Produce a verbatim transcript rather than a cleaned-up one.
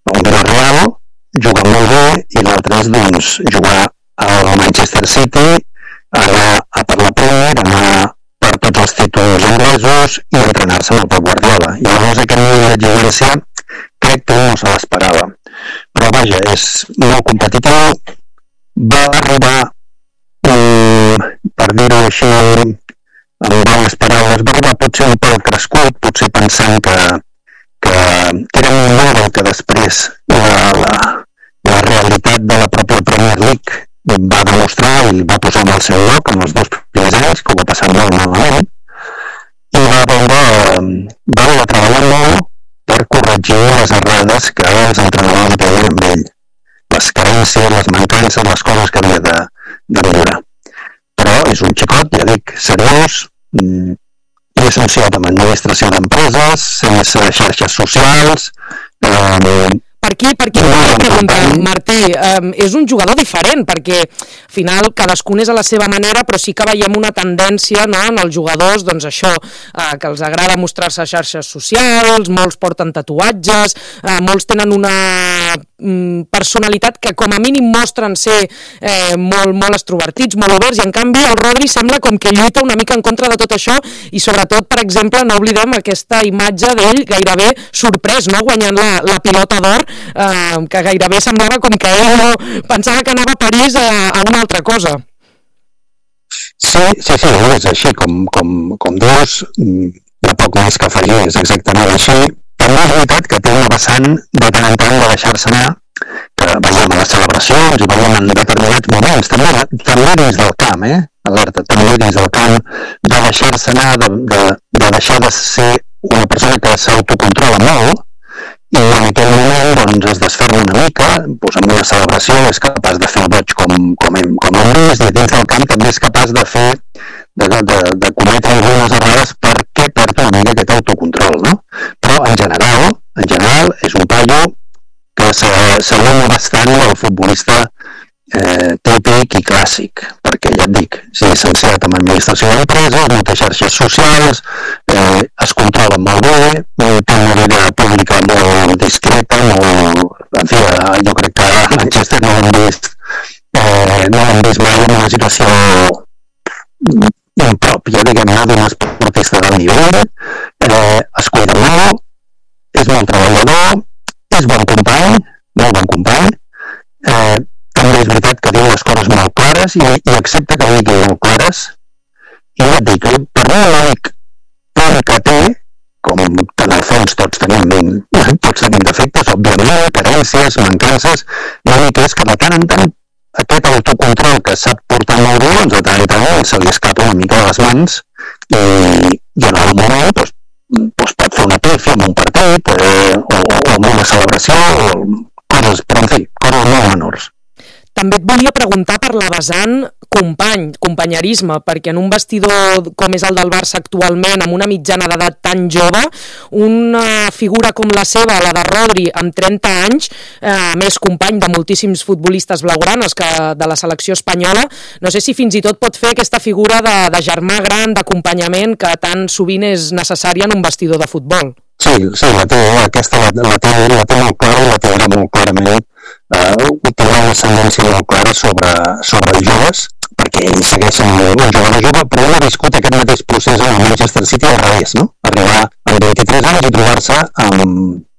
el Villarreal juga molt bé i l'altre és doncs, jugar al Manchester City, anar a per la Premier, anar per tots els títols anglesos i entrenar-se amb el Pep Guardiola. I llavors aquest nivell d'exigència crec que no se l'esperava. Però vaja, és molt competitiu, va arribar, um, per dir-ho així, amb bones paraules, va arribar potser un poc crescut, potser pensant que, que, que era millor del que després la, la, la realitat de la pròpia Premier League va demostrar i va posar en el seu lloc en els dos primers anys, que ho va passar molt malament, i va veure, va haver de treballar molt per corregir les errades que els entrenadors veien amb ell, les carències, les mancances, les coses que havia de, de millorar. Però és un xicot, ja dic, seriós, llicenciat en administració d'empreses, sense xarxes socials, eh, Per aquí, per aquí m'ho preguntar, Martí, eh, és un jugador diferent, perquè al final cadascun és a la seva manera, però sí que veiem una tendència, no?, en els jugadors, doncs això, eh, que els agrada mostrar-se a xarxes socials, molts porten tatuatges, eh, molts tenen una mm, personalitat que com a mínim mostren ser eh, molt, molt extrovertits, molt oberts, i en canvi el Rodri sembla com que lluita una mica en contra de tot això, i sobretot, per exemple, no oblidem aquesta imatge d'ell gairebé sorprès, no?, guanyant la, la pilota d'or, eh, que gairebé semblava com que ell no pensava que anava a París a, a una altra cosa. Sí, sí, sí, és així, com, com, com dius, hi ha poc més que afegir, és exactament així. També és veritat que té una vessant de tant en tant de deixar-se anar, que veiem a les celebracions i veiem en determinats moments, també, també dins del camp, eh? Alerta, també dins del camp, de deixar-se anar, de, de, de deixar de ser una persona que s'autocontrola molt, i en aquell moment doncs, es desferma una mica, doncs, amb una celebració és capaç de fer el boig com, com, hem, com hem vist, i dins del camp també és capaç de fer, de, de, de cometre algunes errades perquè perd una mica aquest autocontrol, no? Però en general, en general és un paio que s'alluma bastant el futbolista eh, típic i clàssic, perquè ja et dic, és llicenciat en administració d'empreses, no té xarxes socials, eh, es controla molt bé, eh, té una vida pública molt discreta, molt, en fi, jo crec que a Manchester no l'hem vist, eh, no l'hem vist mai en una situació impròpia, diguem-ne, d'un esportista del nivell, eh, es cuida molt, és molt treballador, és bon company, molt bon company, eh, també és veritat que diu les coses molt clares i, i accepta que digui molt clares, i ja et dic, per mi l'únic punt que té, com que en el fons tots tenim, tots tenim defectes, òbviament, carències, mancances, l'únic és que de tant en tant aquest autocontrol que sap portar molt bé, doncs de tant en tant se li escapa una mica de les mans i, i en algun moment doncs, doncs pot fer una pífia en un partit eh, o, o en una celebració o coses, però en fi, coses molt menors. També et volia preguntar per la vessant company, companyerisme, perquè en un vestidor com és el del Barça actualment, amb una mitjana d'edat tan jove, una figura com la seva, la de Rodri, amb trenta anys, eh, més company de moltíssims futbolistes blaugranes que de la selecció espanyola, no sé si fins i tot pot fer aquesta figura de, de germà gran, d'acompanyament, que tan sovint és necessària en un vestidor de futbol. Sí, sí, la té, aquesta la, la, té, la té molt clara i la té molt clarament, eh, té una ascendència molt clara sobre, sobre els joves, perquè ell segueix sent un jugador jove, però ell ha viscut aquest mateix procés en el Manchester City al revés, no? Arribar als vint-i-tres anys i trobar-se amb